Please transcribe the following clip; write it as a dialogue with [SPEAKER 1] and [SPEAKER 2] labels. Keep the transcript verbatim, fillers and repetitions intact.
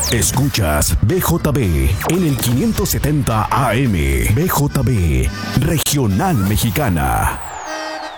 [SPEAKER 1] Escuchas B J B en el quinientos setenta A M. B J B, Regional Mexicana.